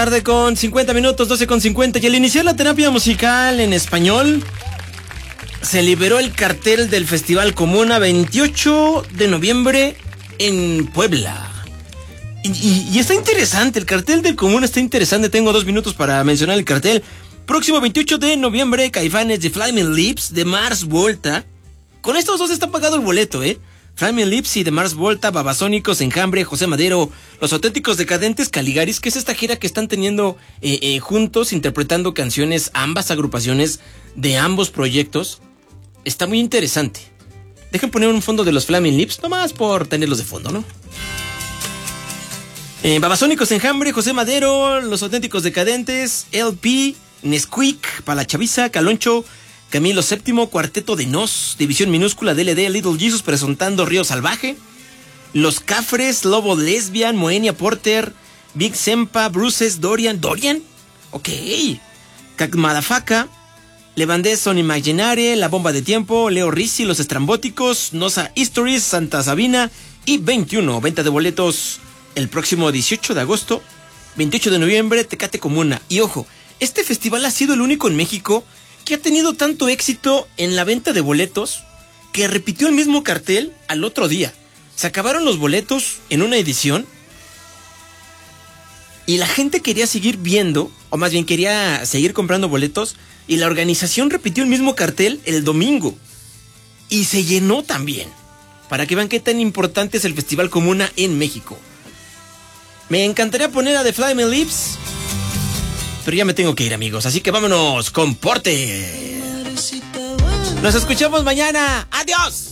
Tarde con 50 minutos, 12 con 50. Y al iniciar la terapia musical en español, se liberó el cartel del Festival Comuna 28 de noviembre en Puebla. Y está interesante, el cartel del Comuna está interesante. Tengo 2 minutos para mencionar el cartel. Próximo 28 de noviembre, Caifanes, The Flaming Lips, de Mars Volta. Con estos dos está pagado el boleto, Flaming Lips y The Mars Volta, Babasónicos, Enjambre, José Madero, Los Auténticos Decadentes, Caligaris, que es esta gira que están teniendo juntos, interpretando canciones, ambas agrupaciones de ambos proyectos. Está muy interesante. Dejen poner un fondo de los Flaming Lips, nomás por tenerlos de fondo, ¿no? Babasónicos, Enjambre, José Madero, Los Auténticos Decadentes, LP, Nesquik, para la chaviza, Caloncho, Camilo VII, Cuarteto de Nos, División Minúscula, DLD, Little Jesus, presentando Río Salvaje, Los Cafres, Lobo Lesbian, Moenia Porter, Big Sempa, Bruces, Dorian, ok, Cacmadafaca, Levandés, Son Imaginare, La Bomba de Tiempo, Leo Rizzi, Los Estrambóticos, Nosa Histories, Santa Sabina y 21, venta de boletos el próximo 18 de agosto, 28 de noviembre, Tecate Comuna. Y ojo, este festival ha sido el único en México que ha tenido tanto éxito en la venta de boletos que repitió el mismo cartel al otro día. Se acabaron los boletos en una edición y la gente quería seguir viendo, o más bien quería seguir comprando boletos, y la organización repitió el mismo cartel el domingo y se llenó también, para que vean qué tan importante es el Festival Comuna en México. Me encantaría poner a The Flaming Lips, pero ya me tengo que ir, amigos, así que vámonos con Porte. Nos escuchamos mañana. ¡Adiós!